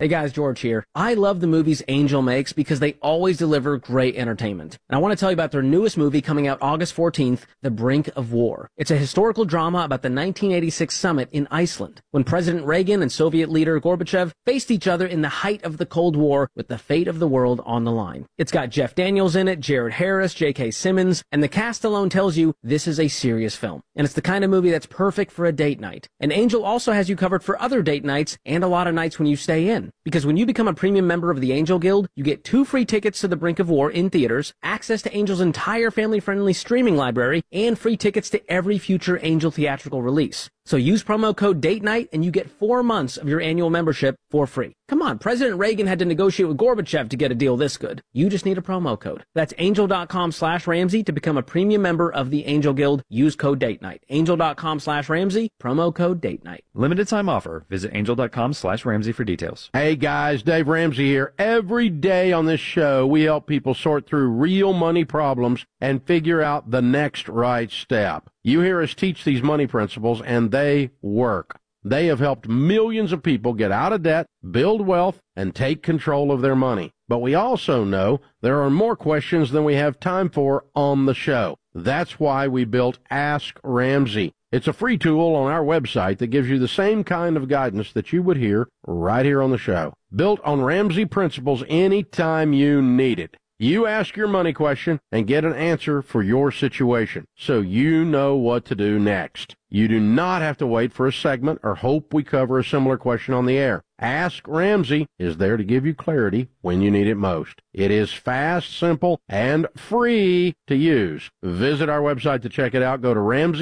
Hey guys, George here. I love the movies Angel makes because they always deliver great entertainment. And I want to tell you about their newest movie coming out August 14th, The Brink of War. It's a historical drama about the 1986 summit in Iceland, when President Reagan and Soviet leader Gorbachev faced each other in the height of the Cold War with the fate of the world on the line. It's got Jeff Daniels in it, Jared Harris, J.K. Simmons, and the cast alone tells you this is a serious film. And it's the kind of movie that's perfect for a date night. And Angel also has you covered for other date nights and a lot of nights when you stay in. Because when you become a premium member of the Angel Guild, you get 2 free tickets to The Brink of War in theaters, access to Angel's entire family-friendly streaming library, and free tickets to every future Angel theatrical release. So use promo code DATE NIGHT and you get 4 months of your annual membership for free. Come on, President Reagan had to negotiate with Gorbachev to get a deal this good. You just need a promo code. That's angel.com/Ramsey to become a premium member of the Angel Guild. Use code DATE NIGHT. Angel.com/Ramsey, promo code DATE NIGHT. Limited time offer. Visit angel.com/Ramsey for details. Hey guys, Dave Ramsey here. Every day on this show, we help people sort through real money problems and figure out the next right step. You hear us teach these money principles, and they work. They have helped millions of people get out of debt, build wealth, and take control of their money. But we also know there are more questions than we have time for on the show. That's why we built Ask Ramsey. It's a free tool on our website that gives you the same kind of guidance that you would hear right here on the show. Built on Ramsey principles anytime you need it. You ask your money question and get an answer for your situation, so you know what to do next. You do not have to wait for a segment or hope we cover a similar question on the air. Ask Ramsey is there to give you clarity when you need it most. It is fast, simple, and free to use. Visit our website to check it out. Go to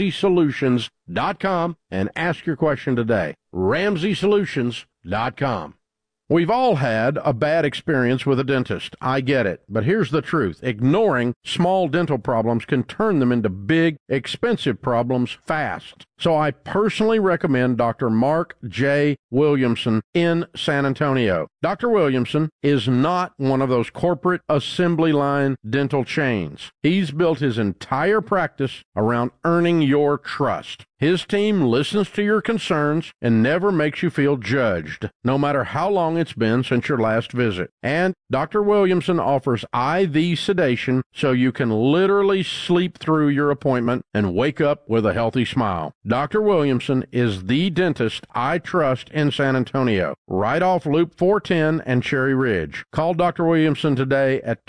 RamseySolutions.com and ask your question today. RamseySolutions.com. We've all had a bad experience with a dentist. I get it. But here's the truth. Ignoring small dental problems can turn them into big, expensive problems fast. So I personally recommend Dr. Mark J. Williamson in San Antonio. Dr. Williamson is not one of those corporate assembly line dental chains. He's built his entire practice around earning your trust. His team listens to your concerns and never makes you feel judged, no matter how long it's been since your last visit. And Dr. Williamson offers IV sedation so you can literally sleep through your appointment and wake up with a healthy smile. Dr. Williamson is the dentist I trust in San Antonio, right off Loop 410 and Cherry Ridge. Call Dr. Williamson today at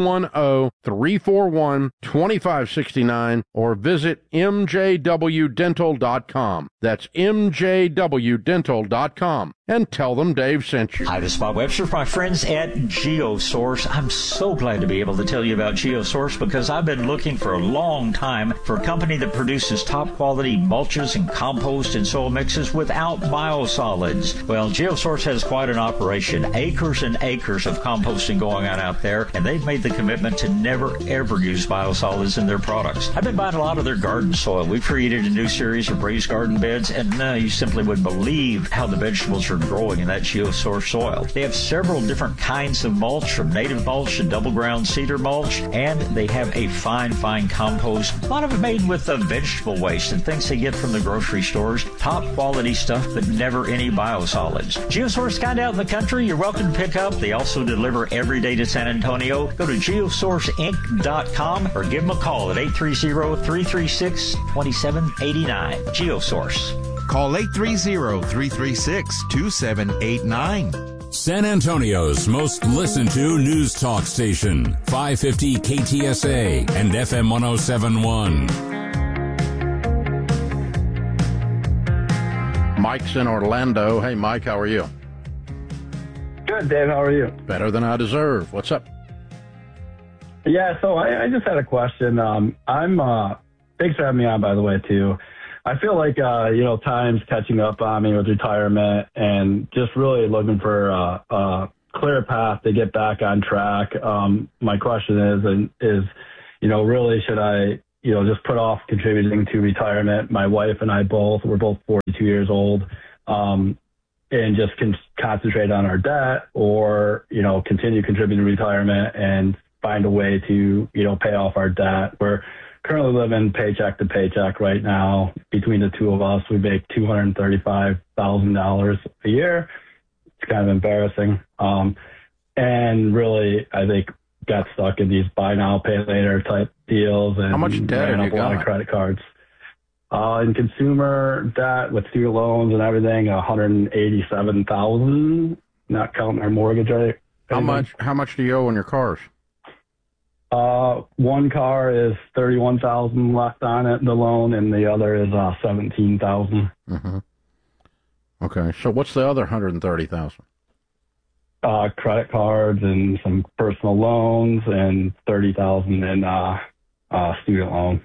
210-341-2569 or visit mjwdental.com. That's mjwdental.com. And tell them Dave sent you. Hi, this is Bob Webster, my friends at GeoSource. I'm so glad to be able to tell you about GeoSource because I've been looking for a long time for a company that produces top quality mulches and compost and soil mixes without biosolids. Well, GeoSource has quite an operation, acres and acres of composting going on out there, and they've made the commitment to never ever use biosolids in their products. I've been buying a lot of their garden soil. We've created a new series of raised garden beds, and you simply wouldn't believe how the vegetables are growing in that GeoSource soil. They have several different kinds of mulch, from native mulch to double ground cedar mulch, and they have a fine compost. A lot of it made with vegetable waste and things they get from the grocery stores. Top quality stuff, but never any biosolids. GeoSource kind out in the country, you're welcome to pick up. They also deliver every day to San Antonio. Go to geosourceinc.com or give them a call at 830-336-2789. GeoSource. Call 830-336-2789. San Antonio's most listened to news talk station, 550 KTSA and FM 1071. Mike's in Orlando. Hey, Mike, how are you? Good, Dave. How are you? Better than I deserve. What's up? Yeah, so I just had a question. Thanks for having me on, by the way, too. I feel like, time's catching up on me with retirement and just really looking for a clear path to get back on track. My question is, really should I, just put off contributing to retirement? My wife and I we're both 42 years old, and just concentrate on our debt, or, continue contributing to retirement and find a way to, pay off our debt. We're currently living paycheck to paycheck right now. Between the two of us, we make $235,000 a year. It's kind of embarrassing. And really, I think got stuck in these buy now, pay later type deals. And how much debt have you a lot got? of credit cards. In consumer debt with student loans and everything, $187,000, not counting our mortgage rate. How much do you owe on your cars? One car is $31,000 left on it, the loan, and the other is $17,000. Mm-hmm. Okay, so what's the other $130,000? Credit cards and some personal loans, and $30,000 in student loan.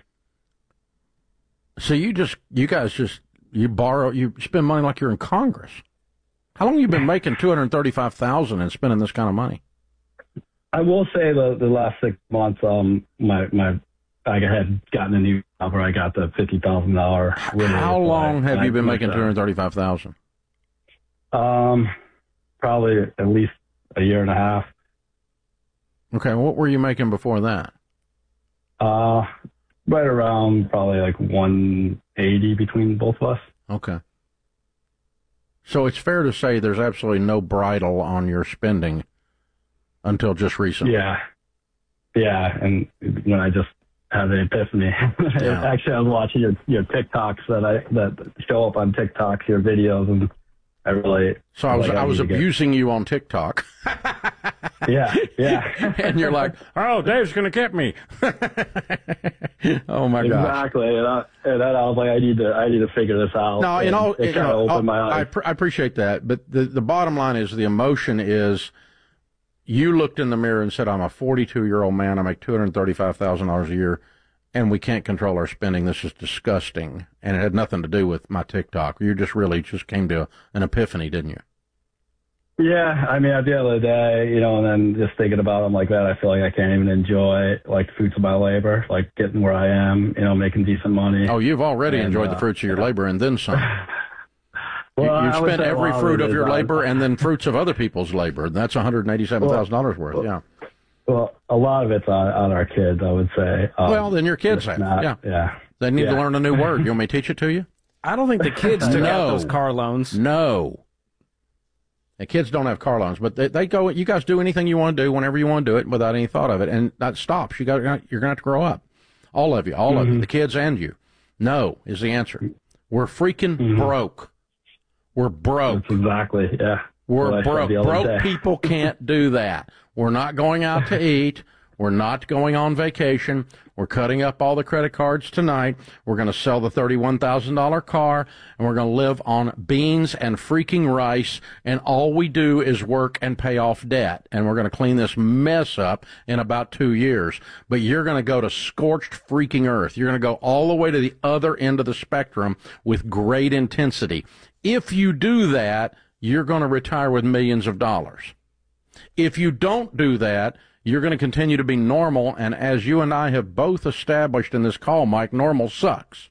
So you guys you spend money like you're in Congress. How long have you been making $235,000 and spending this kind of money? I will say the last 6 months, I had gotten a new job where I got the $50,000. How long have you been making $235,000? Probably at least a year and a half. Okay, what were you making before that? Right around probably like 180 between both of us. Okay. So it's fair to say there's absolutely no bridle on your spending until just recently. Yeah. And when I just had an epiphany. Yeah. Actually, I was watching your TikToks that show up on TikToks, your videos, and I really. So I was abusing you on TikTok. Yeah. And you're like, oh, Dave's going to get me. Oh my gosh. Exactly. And then I was like, I need to figure this out. No, it kind of opened my eyes. I appreciate that, but the bottom line is the emotion is. You looked in the mirror and said, I'm a 42-year-old man. I make $235,000 a year, and we can't control our spending. This is disgusting. And it had nothing to do with my TikTok. You just came to an epiphany, didn't you? Yeah. I mean, at the end of the day, and then just thinking about them like that, I feel like I can't even enjoy, like, the fruits of my labor, like getting where I am, making decent money. Oh, you've already enjoyed the fruits of your labor and then some. Well, you spent every fruit of your labor and then fruits of other people's labor. That's $187,000 worth, yeah. Well, a lot of it's on our kids, I would say. Then your kids have. Yeah. They need to learn a new word. You want me to teach it to you? I don't think the kids took out those car loans. No. The kids don't have car loans, but they go, you guys do anything you want to do whenever you want to do it without any thought of it, and that stops. You're going to have to grow up. All of you, the kids and you. No is the answer. We're freaking broke. We're broke. That's exactly, yeah. We're broke. Broke people can't do that. We're not going out to eat. We're not going on vacation. We're cutting up all the credit cards tonight. We're going to sell the $31,000 car, and we're going to live on beans and freaking rice, and all we do is work and pay off debt. And we're going to clean this mess up in about 2 years. But you're going to go to scorched freaking earth. You're going to go all the way to the other end of the spectrum with great intensity. If you do that, you're going to retire with millions of dollars. If you don't do that, you're going to continue to be normal, and as you and I have both established in this call, Mike, normal sucks.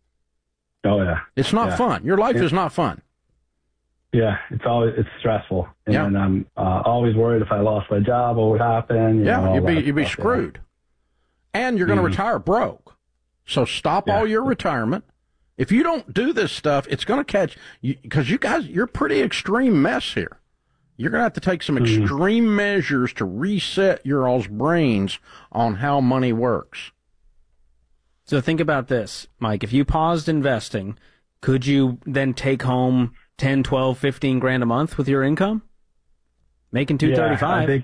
Oh, yeah. It's not fun. Your life is not fun. Yeah, it's stressful. And I'm always worried if I lost my job, what would happen. You'd be screwed. And you're going to retire broke. So stop all your retirement. If you don't do this stuff, it's going to catch you, because you guys, you're pretty extreme mess here. You're going to have to take some extreme measures to reset your all's brains on how money works. So think about this, Mike. If you paused investing, could you then take home 10, 12, 15 grand a month with your income? Making $235.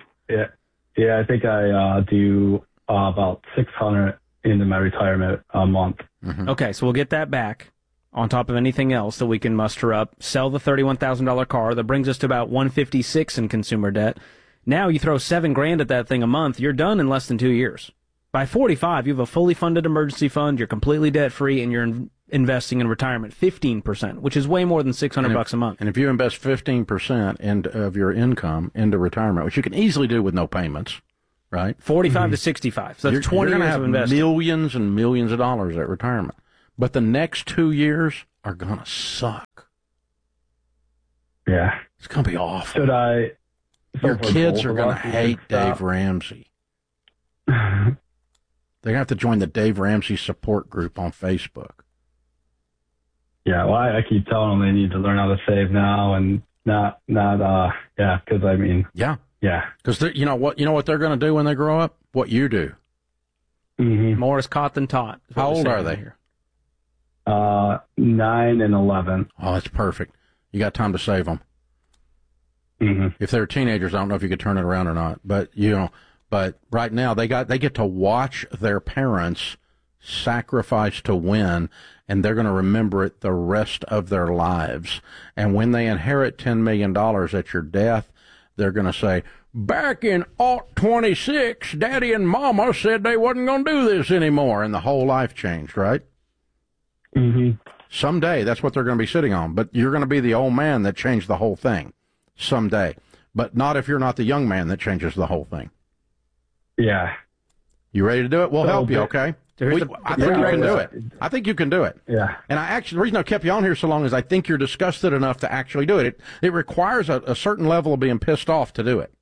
I think I do about $600 into my retirement a month. Mm-hmm. Okay, so we'll get that back on top of anything else that we can muster up. Sell the $31,000 car. That brings us to about $156 in consumer debt. Now you throw $7,000 at that thing a month, you're done in less than 2 years. By 45, you have a fully funded emergency fund, you're completely debt-free, and you're investing in retirement 15%, which is way more than $600 a month. And if you invest 15% of your income into retirement, which you can easily do with no payments, right? 45 to 65. So that's 20 years of investing. Millions and millions of dollars at retirement. But the next 2 years are going to suck. Yeah. It's going to be awful. Should I? Your kids are going to hate Dave Ramsey. They're going to have to join the Dave Ramsey support group on Facebook. Yeah, well, I keep telling them they need to learn how to save now and Because I mean, Yeah. yeah. Because you know what they're going to do when they grow up? What you do. Mm-hmm. More is caught than taught. is what How we're old saying are they? here. 9 and 11. Oh, that's perfect. You got time to save them. Mm-hmm. If they're teenagers, I don't know if you could turn it around or not. But but right now they get to watch their parents sacrifice to win, and they're going to remember it the rest of their lives. And when they inherit $10 million at your death, they're going to say, back in 26, Daddy and Mama said they wasn't going to do this anymore, and the whole life changed, right? Mm-hmm. Someday, that's what they're going to be sitting on. But you're going to be the old man that changed the whole thing someday. But not if you're not the young man that changes the whole thing. Yeah. You ready to do it? We'll help you, okay? I think you can do it. I think you can do it. Yeah. And the reason I kept you on here so long is I think you're disgusted enough to actually do it. It requires a certain level of being pissed off to do it.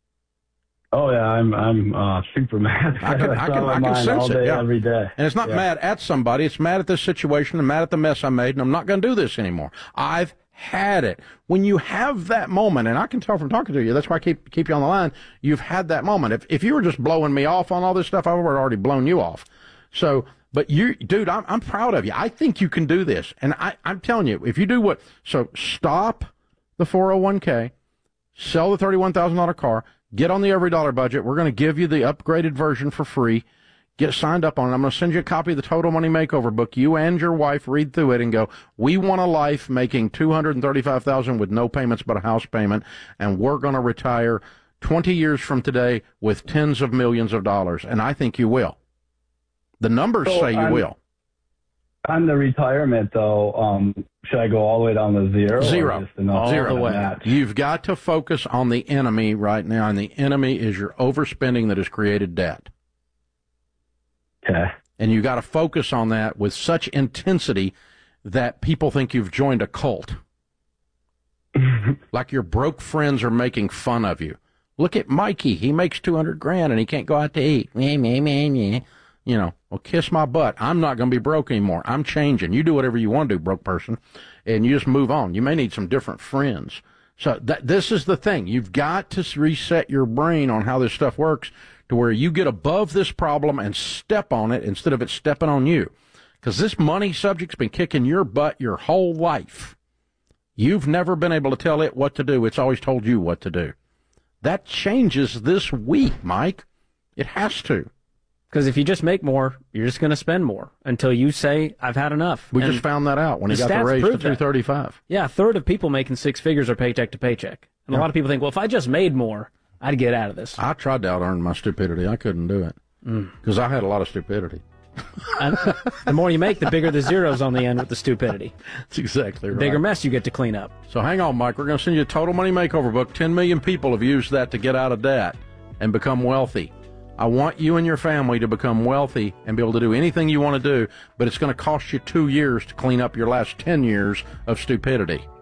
Oh yeah, I'm super mad. I can sense all day, it. Yeah. Every day. And it's not mad at somebody. It's mad at this situation and mad at the mess I made, and I'm not going to do this anymore. I've had it. When you have that moment, and I can tell from talking to you, that's why I keep you on the line. You've had that moment. If you were just blowing me off on all this stuff, I would have already blown you off. So, but you, dude, I'm proud of you. I think you can do this. And I'm telling you, if you do so stop the 401k, sell the $31,000 car, get on the Every Dollar budget. We're going to give you the upgraded version for free. Get signed up on it. I'm going to send you a copy of the Total Money Makeover book. You and your wife read through it and go, we want a life making $235,000 with no payments but a house payment, and we're going to retire 20 years from today with tens of millions of dollars. And I think you will. The numbers say you will. On the retirement, though, should I go all the way down to zero? Zero. Or just enough Zero. to match? You've got to focus on the enemy right now, and the enemy is your overspending that has created debt. Okay. And you got to focus on that with such intensity that people think you've joined a cult. Like your broke friends are making fun of you. Look at Mikey. He makes $200,000 and he can't go out to eat. You know, well, kiss my butt. I'm not going to be broke anymore. I'm changing. You do whatever you want to do, broke person, and you just move on. You may need some different friends. So this is the thing. You've got to reset your brain on how this stuff works to where you get above this problem and step on it instead of it stepping on you. Because this money subject's been kicking your butt your whole life. You've never been able to tell it what to do. It's always told you what to do. That changes this week, Mike. It has to. Because if you just make more, you're just going to spend more until you say, I've had enough. We just found that out when he got the raise to $235. Yeah, a third of people making six figures are paycheck to paycheck. And a lot of people think, well, if I just made more, I'd get out of this. I tried to out-earn my stupidity. I couldn't do it because I had a lot of stupidity. The more you make, the bigger the zeros on the end with the stupidity. That's exactly right. The bigger mess you get to clean up. So hang on, Mike. We're going to send you a Total Money Makeover book. 10 million people have used that to get out of debt and become wealthy. I want you and your family to become wealthy and be able to do anything you want to do, but it's going to cost you 2 years to clean up your last 10 years of stupidity.